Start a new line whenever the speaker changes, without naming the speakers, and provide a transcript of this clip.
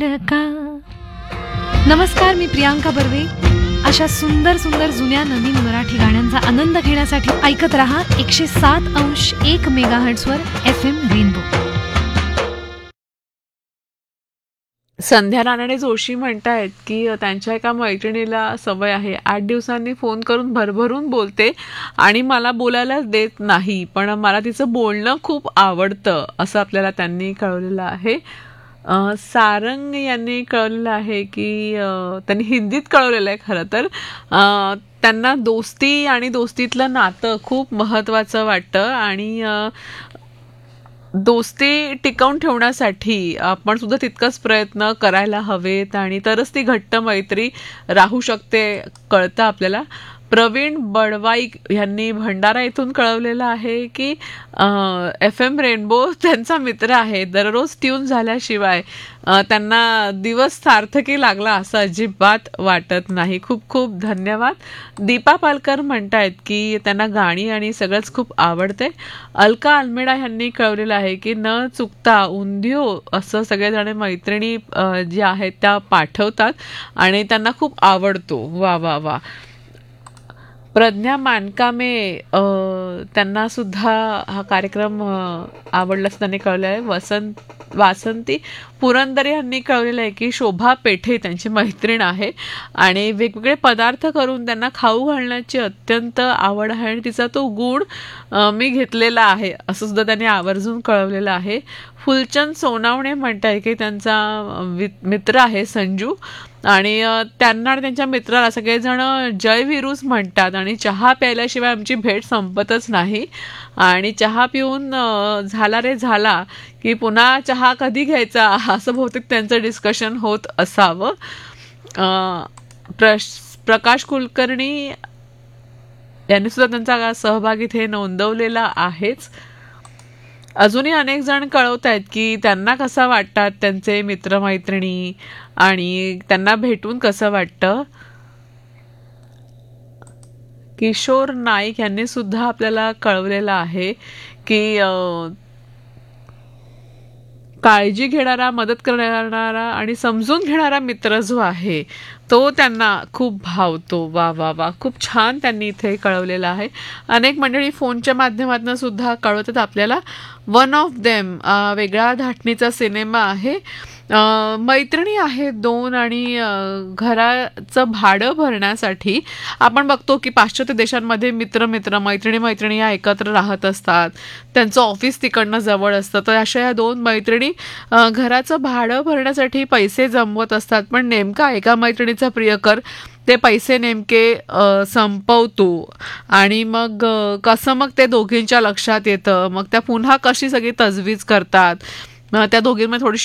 का. नमस्कार, मी प्रियांका बर्वे. अशा सुंदर सुंदर जुन्या नवीन मराठी गाण्यांचा आनंद घेण्यासाठी ऐकत रहा 107.1 मेगाहर्ट्झवर FM रेनबो.
संध्या रानडे जोशी म्हणतायत की त्यांच्या एका मैत्रिणीला सवय आहे 8 दिवसांनी फोन करून भरभरून बोलते आणि मला बोलायलाच देत नाही, पण मला तिचं बोलणं खूप आवडतं असं आपल्याला त्यांनी कळवलेलं आहे. सारंग यांनी कळवलेलं आहे की त्यांनी हिंदीत कळवलेलं आहे खरं तर. त्यांना दोस्ती आणि दोस्तीतलं नातं खूप महत्त्वाचं वाटतं आणि दोस्ती टिकवून ठेवण्यासाठी आपण सुद्धा तितकंच प्रयत्न करायला हवेत आणि तरच ती घट्ट मैत्री राहू शकते कळतं आपल्याला. प्रवीण बडवाईक यांनी भंडारा येथून कळवलेलं आहे की FM रेनबो त्यांचा मित्र आहे. दररोज ट्यून झाल्याशिवाय त्यांना दिवस सार्थकी लागला असं अजिबात वाटत नाही. खूप खूप धन्यवाद. दीपा पालकर म्हणतायत की त्यांना गाणी आणि सगळंच खूप आवडते. अलका अल्मेडा यांनी कळवलेलं आहे की न चुकता उंधियो असं सगळेजण मैत्रिणी ज्या आहेत त्या पाठवतात आणि त्यांना खूप आवडतो. वा वा वा. प्रज्ञा मानकामे त्यांना सुद्धा हा कार्यक्रम आवडला असं त्यांनी कळलं आहे. वासंती पुरंदरे यांनी कळवलेलं आहे की शोभा पेठे त्यांची मैत्रीण आहे आणि वेगवेगळे पदार्थ करून त्यांना खाऊ घालण्याची अत्यंत आवड आहे आणि तिचा तो गुण मी घेतलेला आहे असं सुद्धा त्यांनी आवर्जून कळवलेलं आहे. फुलचंद सोनावणे म्हणताय की त्यांचा मित्र आहे संजू आणि त्यांना आणि त्यांच्या मित्राला सगळेजण जय विरूज म्हणतात आणि चहा प्यायल्याशिवाय आमची भेट संपतच नाही आणि चहा पिऊन झाला रे झाला की पुन्हा चहा कधी घ्यायचा असं बहुतेक त्यांचं डिस्कशन होत असावं. प्रकाश कुलकर्णी यांनी सुद्धा त्यांचा सहभाग इथे नोंदवलेला आहेच. अजूनही अनेक जण कळवत आहेत की त्यांना कसं वाटतात त्यांचे मित्रमैत्रिणी आणि त्यांना भेटून कसं वाटतं. किशोर नाईक यांनी सुद्धा आपल्याला कळवलेलं आहे की काळजी घेणारा, मदत करणारा आणि समजून घेणारा मित्र जो आहे तो त्यांना खूप भावतो. वा वा वा. खूप छान त्यांनी इथे कळवलेलं आहे. अनेक मंडळी फोनच्या माध्यमातून सुद्धा कळवतात आपल्याला. वन ऑफ देम वेगळा धाटणीचा सिनेमा आहे. मैत्रिणी आहेत 2 आणि घराचं भाडं भरण्यासाठी आपण बघतो की पाश्चात्य देशांमध्ये मित्र मैत्रिणी या एकत्र राहत असतात. त्यांचं ऑफिस तिकडनं जवळ असतं. तर अशा या 2 मैत्रिणी घराचं भाडं भरण्यासाठी पैसे जमवत असतात. पण नेमका एका मैत्रिणीचा प्रियकर ते पैसे नेमके संपवतो आणि मग कसं मग ते दोघींच्या लक्षात येतं. मग त्या पुन्हा कशी सगळी तजवीज करतात. त्या दोघींमध्ये थोडीशी